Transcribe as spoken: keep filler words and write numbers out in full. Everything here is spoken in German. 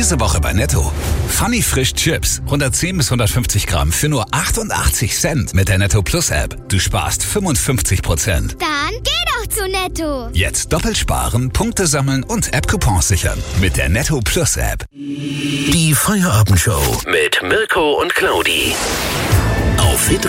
Diese Woche bei Netto. Funny Frisch Chips. hundertzehn bis hundertfünfzig Gramm für nur achtundachtzig Cent mit der Netto Plus App. Du sparst fünfundfünfzig Prozent. Dann geh doch zu Netto. Jetzt doppelt sparen, Punkte sammeln und App-Coupons sichern. Mit der Netto Plus App. Die Feierabendshow mit Mirko und Claudi. Auf